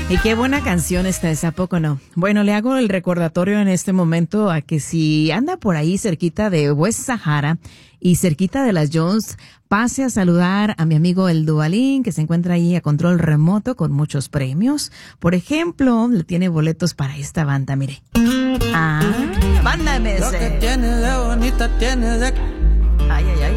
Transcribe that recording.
Y qué buena canción está esa, ¿a poco no? Bueno, le hago el recordatorio en este momento a que si anda por ahí cerquita de West Sahara y cerquita de las Jones, pase a saludar a mi amigo el Duvalín, que se encuentra ahí a control remoto con muchos premios. Por ejemplo, le tiene boletos para esta banda, mire. Mándame ese. Lo que tiene de bonita tiene de... Ay, ay, ay.